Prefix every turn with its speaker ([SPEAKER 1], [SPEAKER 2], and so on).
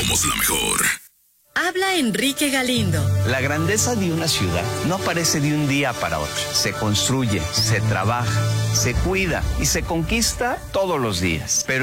[SPEAKER 1] somos la mejor.
[SPEAKER 2] Habla Enrique Galindo.
[SPEAKER 3] La grandeza de una ciudad no aparece de un día para otro. Se construye, se trabaja, se cuida y se conquista todos los días. Pero